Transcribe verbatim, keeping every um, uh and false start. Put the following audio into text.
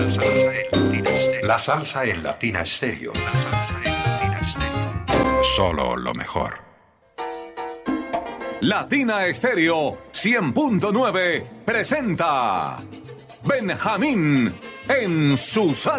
La salsa en Latina Stereo. La salsa en Latina Stereo. Solo lo mejor. Latina Stereo cien punto nueve presenta Benjamín en su salsa.